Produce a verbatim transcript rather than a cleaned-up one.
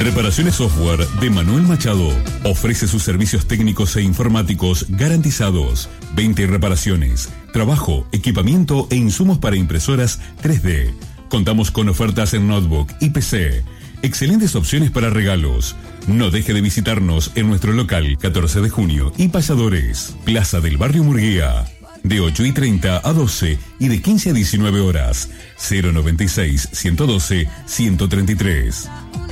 Reparaciones Software de Manuel Machado. Ofrece sus servicios técnicos e informáticos garantizados. veinte reparaciones, trabajo, equipamiento e insumos para impresoras tres D. Contamos con ofertas en notebook y P C. Excelentes opciones para regalos. No deje de visitarnos en nuestro local catorce de junio y Payadores, Plaza del Barrio Murguía. De ocho y treinta a doce y de quince a diecinueve horas. cero noventa y seis, ciento doce, ciento treinta y tres.